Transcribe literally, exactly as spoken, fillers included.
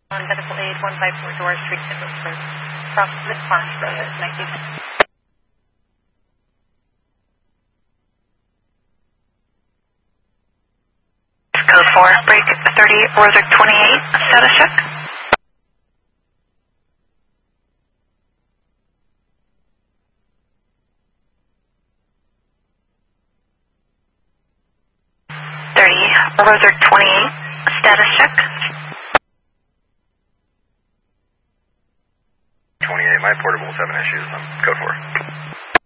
On medical aid, one five four Doris Street, Edwardsburg. Approximate Farms Road, nineteen. Code four, break thirty-eight, Rosic twenty-eight, status check. thirty, Rosic twenty-eight, status check. twenty-eight, my portable seven issues on code four.